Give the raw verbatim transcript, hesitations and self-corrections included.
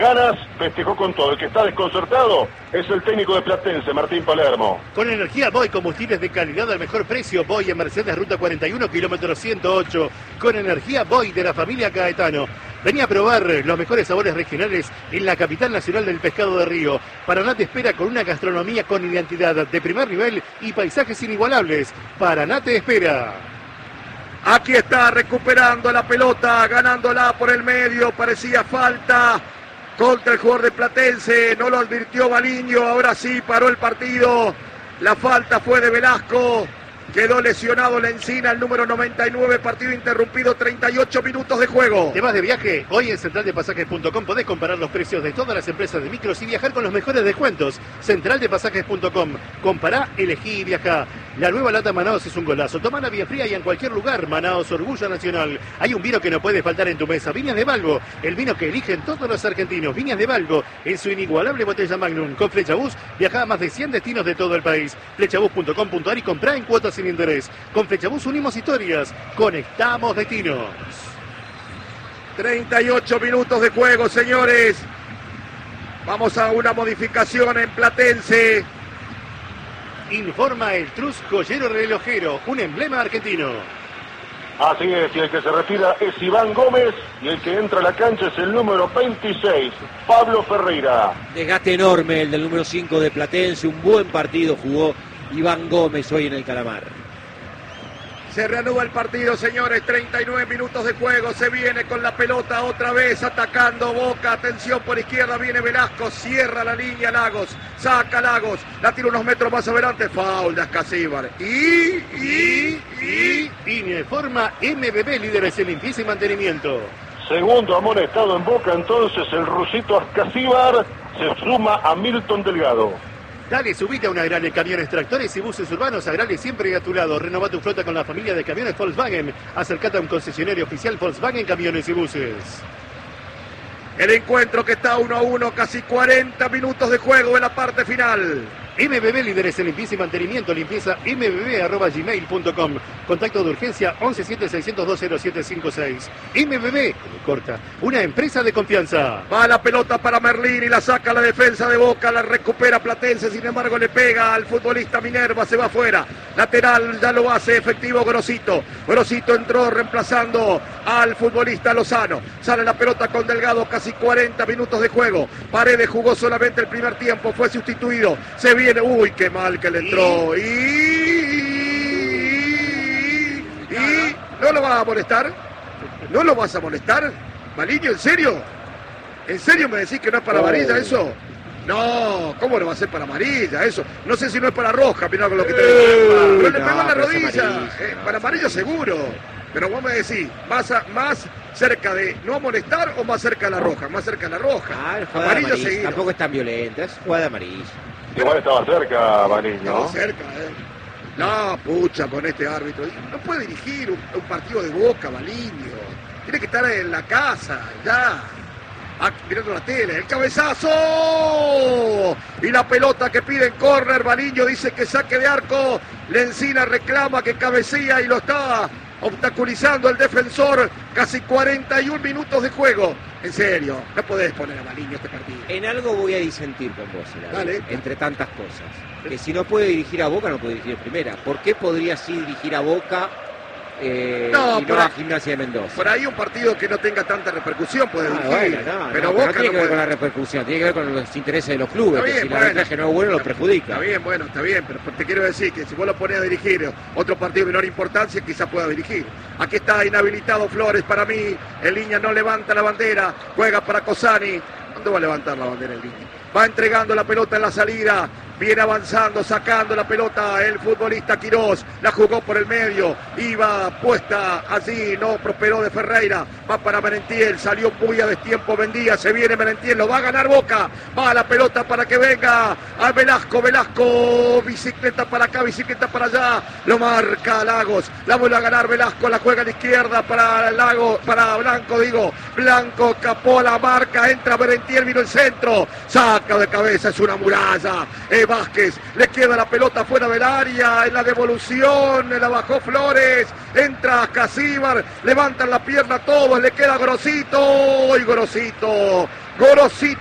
Ganas, festejó con todo. El que está desconcertado es el técnico de Platense, Martín Palermo. Con energía Boy, combustibles de calidad al mejor precio. Boy en Mercedes, ruta cuarenta y uno, kilómetro ciento ocho. Con energía Boy de la familia Caetano. Venía a probar los mejores sabores regionales en la capital nacional del pescado de río. Paraná te espera con una gastronomía con identidad de primer nivel y paisajes inigualables. Paraná te espera. Aquí está recuperando la pelota, ganándola por el medio. Parecía falta contra el jugador de Platense, no lo advirtió Baliño, ahora sí paró el partido. La falta fue de Velasco, quedó lesionado Lencina, el número noventa y nueve, partido interrumpido, treinta y ocho minutos de juego. ¿Te vas de viaje? Hoy en central de pasajes punto com podés comparar los precios de todas las empresas de micros y viajar con los mejores descuentos. central de pasajes punto com, compará, elegí y viajá. La nueva lata Manaos es un golazo. Tomá la vía fría y en cualquier lugar. Manaos, orgullo nacional. Hay un vino que no puede faltar en tu mesa. Viñas de Balbo, el vino que eligen todos los argentinos. Viñas de Balbo, en su inigualable botella Magnum. Con Flechabús, viajá a más de cien destinos de todo el país. flechabús punto com punto ar y comprá en cuotas sin interés. Con Flechabús unimos historias. Conectamos destinos. treinta y ocho minutos de juego, señores. Vamos a una modificación en Platense. Informa el Trus Joyero Relojero, un emblema argentino. Así es, y el que se retira es Iván Gómez, y el que entra a la cancha es el número veintiséis, Pablo Ferreira. Desgaste enorme el del número cinco de Platense, un buen partido jugó Iván Gómez hoy en el Calamar. Se reanuda el partido, señores, treinta y nueve minutos de juego, se viene con la pelota otra vez, atacando Boca, atención por izquierda, viene Velasco, cierra la línea Lagos, saca Lagos, la tira unos metros más adelante, foul de Ascasíbar, y, y, y, y informa M B B, líderes en limpieza y mantenimiento. Segundo amonestado en Boca, entonces el rusito Ascasíbar se suma a Milton Delgado. Dale, subite a una Agrale, camiones, tractores y buses urbanos. Agrale siempre a tu lado. Renova tu flota con la familia de camiones Volkswagen. Acercate a un concesionario oficial Volkswagen Camiones y Buses. El encuentro que está uno a uno, casi cuarenta minutos de juego en la parte final. M B B, líderes en limpieza y mantenimiento, limpieza m b b arroba gmail punto com. Contacto de urgencia once siete seiscientos dos cero siete cinco seis. M B B, corta, una empresa de confianza. Va la pelota para Merlín y la saca la defensa de Boca, la recupera Platense, sin embargo le pega al futbolista Minerva, se va afuera. Lateral ya lo hace efectivo Grosito. Grosito entró reemplazando al futbolista Lozano. Sale la pelota con Delgado, casi cuarenta minutos de juego. Paredes jugó solamente el primer tiempo, fue sustituido. Se viene, uy, qué mal que le entró. Y, y, y ¿no lo vas a molestar? ¿No lo vas a molestar? Baliño, ¿en serio? ¿En serio me decís que no es para amarilla eso? No, ¿cómo no va a ser para amarilla eso? No sé si no es para roja, mirá con lo que te digo. Pero le pegó en la rodilla. Eh, para amarilla seguro. Pero vos me decís, más, a, más cerca de no molestar o más cerca de la roja. Más cerca de la roja. Ah, amarilla seguido. Tampoco es tan violenta, es jugada de amarilla. Igual estaba cerca, Baliño. Estaba cerca, eh. No, pucha, con este árbitro. No puede dirigir un, un partido de Boca, Baliño. Tiene que estar en la casa, ya. Ah, mirando la tele, el cabezazo y la pelota que pide en córner. Baliño dice que saque de arco. Lencina reclama que cabecea y lo está obstaculizando el defensor. Casi cuarenta y un minutos de juego. En serio, no podés poner a Baliño este partido. En algo voy a disentir con vos, Dale. Entre tantas cosas. Que si no puede dirigir a Boca, no puede dirigir en primera. ¿Por qué podría sí dirigir a Boca eh, no, y no a Gimnasia de Mendoza? Por ahí un partido que no tenga tanta repercusión puede ah, dirigir. Bueno, no, pero no, Boca no tiene no que ver puede... con la repercusión, tiene que ver con los intereses de los clubes. Está bien, que si bueno, el arbitraje no es bueno, lo perjudica. Está bien, bueno, está bien, pero te quiero decir que si vos lo pones a dirigir otro partido de menor importancia, quizás pueda dirigir. Aquí está inhabilitado Flores para mí. El Liña no levanta la bandera, juega para Cosani. ¿Dónde va a levantar la bandera el Liña? Va entregando la pelota en la salida. Viene avanzando, sacando la pelota el futbolista Quirós. La jugó por el medio. Iba puesta allí, no prosperó de Ferreira. Va para Merentiel, salió muy a destiempo Vendía. Se viene Merentiel, lo va a ganar Boca. Va la pelota para que venga a Velasco. Velasco, bicicleta para acá, bicicleta para allá. Lo marca Lagos. La vuelve a ganar Velasco, la juega a la izquierda para Lagos, para Blanco, digo. Blanco capó la marca, entra Merentiel, vino el centro. Saca de cabeza, es una muralla. Eh, Vázquez, le queda la pelota fuera del área, en la devolución, la bajó Flores, entra Casíbar, levantan la pierna todos, le queda Gorosito, y Gorosito, Gorosito.